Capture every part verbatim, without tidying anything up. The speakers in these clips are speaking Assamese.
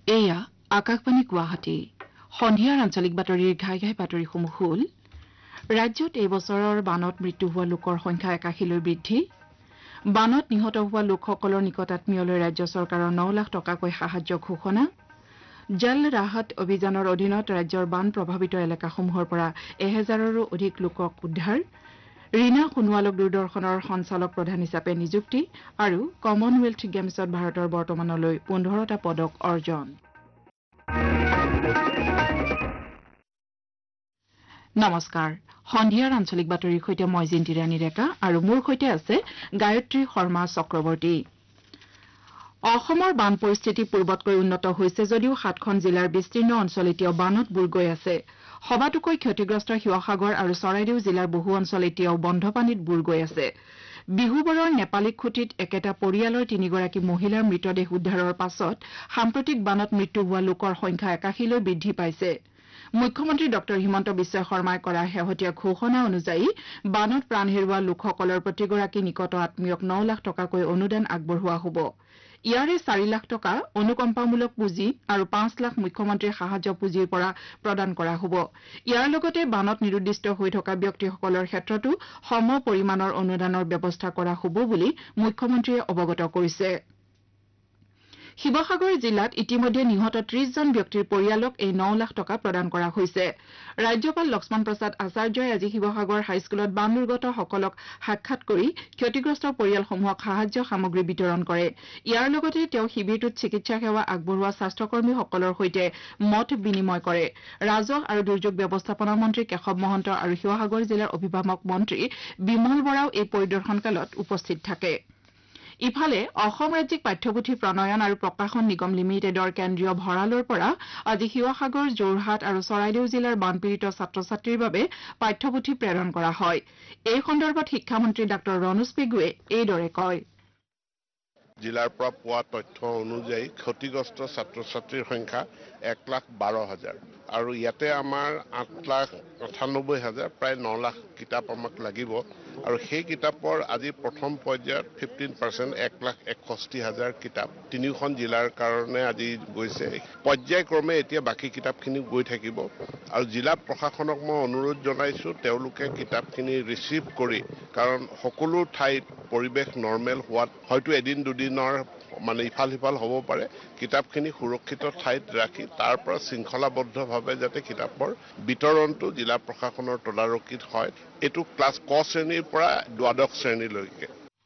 এয়া আকাশবাণী গুৱাহাটী সন্ধিয়াৰ আঞ্চলিক বাতৰিৰ ঘাই ঘাই বাতৰিসমূহ হ'ল ৰাজ্যত এই বছৰৰ বানত মৃত্যু হোৱা লোকৰ সংখ্যা একাশীলৈ বৃদ্ধি বানত নিহত হোৱা লোকসকলৰ নিকটাত্মীয়লৈ ৰাজ্য চৰকাৰৰ ন লাখ টকাকৈ সাহায্য ঘোষণা জল ৰাহত অভিযানৰ অধীনত ৰাজ্যৰ বান প্ৰভাৱিত এলেকাসমূহৰ পৰা এহেজাৰৰো অধিক লোকক উদ্ধাৰ ৰীনা সোণোৱালক দূৰদৰ্শনৰ সঞ্চালক প্ৰধান হিচাপে নিযুক্তি আৰু কমনৱেলথ গেমছত ভাৰতৰ বৰ্তমানলৈ পোন্ধৰটা পদক অৰ্জন নমস্কাৰ সন্ধিয়াৰ আঞ্চলিক বাতৰিৰ সৈতে মই জিন্তি ৰাণী ডেকা আৰু মোৰ সৈতে আছে গায়ত্ৰী শৰ্মা চক্ৰৱৰ্তী অসমৰ বান পৰিস্থিতি পূৰ্বতকৈ উন্নত হৈছে যদিও সাতখন জিলাৰ বিস্তীৰ্ণ অঞ্চল এতিয়াও বানত বুৰ গৈ আছে সবাতোকৈ ক্ষতিগ্ৰস্ত শিৱসাগৰ আৰু চৰাইদেউ জিলাৰ বহু অঞ্চল এতিয়াও বন্ধপানীত বুৰ গৈ আছে বিহুবৰৰ নেপালী খুটিত একেটা পৰিয়ালৰ তিনিগৰাকী মহিলাৰ মৃতদেহ উদ্ধাৰৰ পাছত সাম্প্ৰতিক বানত মৃত্যু হোৱা লোকৰ সংখ্যা একাশীলৈ বৃদ্ধি পাইছে মুখ্যমন্ত্ৰী ডক্টৰ হিমন্ত বিশ্ব শৰ্মাই কৰা শেহতীয়া ঘোষণা অনুযায়ী বানত প্ৰাণ হেৰুওৱা লোকসকলৰ প্ৰতিগৰাকী নিকট আত্মীয়ক ন লাখ টকাকৈ অনুদান আগবঢ়োৱা হ'ব ইয়াৰে চাৰি লাখ টকা অনুকম্পামূলক পুঁজি আৰু পাঁচ লাখ মুখ্যমন্ত্ৰীৰ সাহায্য পুঁজিৰ পৰা প্ৰদান কৰা হ'ব ইয়াৰ লগতে বানত নিৰুদ্দিষ্ট হৈ থকা ব্যক্তিসকলৰ ক্ষেত্ৰতো সম পৰিমাণৰ অনুদানৰ ব্যৱস্থা কৰা হ'ব বুলি মুখ্যমন্ত্ৰীয়ে অৱগত কৰিছে শিৱসাগৰ জিলাত ইতিমধ্যে নিহত ত্ৰিশ জন ব্যক্তিৰ পৰিয়ালক এই ন লাখ টকা প্ৰদান কৰা হৈছে ৰাজ্যপাল লক্ষ্মণ প্ৰসাদ আচাৰ্যই আজি শিৱসাগৰ হাইস্কুলত বান দুৰ্গতসকলক সাক্ষাৎ কৰি ক্ষতিগ্ৰস্ত পৰিয়ালসমূহক সাহায্য সামগ্ৰী বিতৰণ কৰে ইয়াৰ লগতে তেওঁ শিবিৰটোত চিকিৎসা সেৱা আগবঢ়োৱা স্বাস্থ্যকৰ্মীসকলৰ সৈতে মত বিনিময় কৰে ৰাজহ আৰু দুৰ্যোগ ব্যৱস্থাপনা মন্ত্ৰী কেশৱ মহন্ত আৰু শিৱসাগৰ জিলাৰ অভিভাৱক মন্ত্ৰী বিমল বৰাও এই পৰিদৰ্শন কালত উপস্থিত থাকে ইফালে অসম ৰাজ্যিক পাঠ্যপুথি প্ৰণয়ন আৰু প্ৰকাশন নিগম লিমিটেডৰ কেন্দ্ৰীয় ভঁৰালৰ পৰা আজি শিৱসাগৰ যোৰহাট আৰু চৰাইদেউ জিলাৰ বানপীড়িত ছাত্ৰ ছাত্ৰীৰ বাবে পাঠ্যপুথি প্ৰেৰণ কৰা হয় এই সন্দৰ্ভত শিক্ষামন্ত্ৰী ডাঃ ৰণোজ পেগুৱে এইদৰে কয় জিলাৰ পৰা পোৱা তথ্য অনুযায়ী ক্ষতিগ্ৰস্ত ছাত্ৰ ছাত্ৰীৰ সংখ্যা এক লাখ বাৰ হাজাৰ আৰু ইয়াতে আমাৰ আঠ লাখ আঠানব্বৈ হাজাৰ প্ৰায় ন লাখ কিতাপ আমাক লাগিব আৰু সেই কিতাপৰ আজি প্ৰথম পৰ্যায়ত ফিফটিন পাৰ্চেণ্ট এক লাখ একষষ্ঠি হাজাৰ কিতাপ তিনিখন জিলাৰ কাৰণে আজি গৈছে পৰ্যায়ক্ৰমে এতিয়া বাকী কিতাপখিনি গৈ থাকিব আৰু জিলা প্ৰশাসনক মই অনুৰোধ জনাইছোঁ তেওঁলোকে কিতাপখিনি ৰিচিভ কৰি কাৰণ সকলো ঠাইত পৰিৱেশ নৰ্মেল হোৱাত হয়তো এদিন দুদিনৰ মানে ইফাল সিফাল হ'ব পাৰে কিতাপখিনি সুৰক্ষিত ঠাইত ৰাখি তাৰ পৰা শৃংখলাবদ্ধভাৱে যাতে কিতাপৰ বিতৰণটো জিলা প্ৰশাসনৰ তদাৰকীত হয় এইটো ক্লাছ ক শ্ৰেণীৰ পৰা দ্বাদশ শ্ৰেণীলৈকে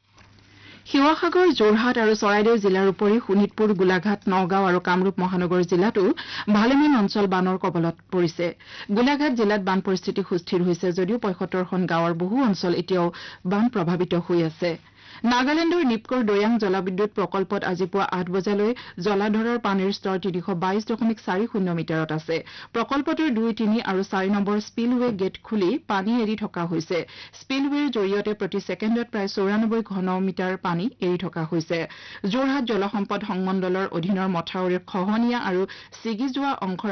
শিৱসাগৰ যোৰহাট আৰু চৰাইদেউ জিলাৰ উপৰি শোণিতপুৰ গোলাঘাট নগাঁও আৰু কামৰূপ মহানগৰ জিলাতো ভালেমান অঞ্চল বানৰ কবলত পৰিছে গোলাঘাট জিলাত বান পৰিস্থিতি সুস্থিৰ হৈছে যদিও পঁয়সত্তৰখন গাঁৱৰ বহু অঞ্চল এতিয়াও বান প্ৰভাৱিত হৈ আছে নাগালেণ্ডৰ নিপকোৰ দৈয়াং জলবিদ্যুৎ প্ৰকল্পত আজি পুৱা আঠ বজালৈ জলাধৰৰ পানীৰ স্তৰ তিনিশ বাইশ দশমিক চাৰি শূন্য মিটাৰত আছে প্ৰকল্পটোৰ দুই তিনি আৰু চাৰি নম্বৰ স্পিলৱে গেট খুলি পানী এৰি থকা হৈছে স্পিলৱেৰ জৰিয়তে প্ৰতি ছেকেণ্ডত প্ৰায় চৌৰানব্বৈ ঘন মিটাৰ পানী এৰি থকা হৈছে যোৰহাট জলসম্পদ সংমণ্ডলৰ অধীনৰ মথাউৰিৰ খহনীয়া আৰু ছিগি যোৱা অংশৰ